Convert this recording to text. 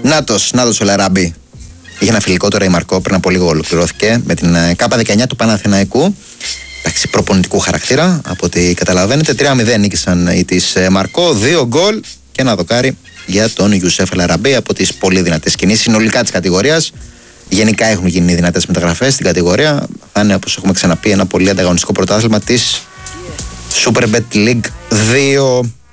Νάτος ο Λαραμπή. Είχε ένα φιλικό τώρα η Μαρκό, πριν από λίγο ολοκληρώθηκε με την K19 του Παναθηναϊκού. Εντάξει, προπονητικού χαρακτήρα, από ό,τι καταλαβαίνετε. 3-0 νίκησαν οι της Μαρκό, 2 γκολ και ένα δοκάρι για τον Ιουσέφ Λαραμπή από τις πολύ δυνατές κινήσεις συνολικά της κατηγορίας. Γενικά έχουν γίνει δυνατές μεταγραφές στην κατηγορία. Θα είναι, όπως έχουμε ξαναπεί, ένα πολύ ανταγωνιστικό πρωτάθλημα της Superbet League 2.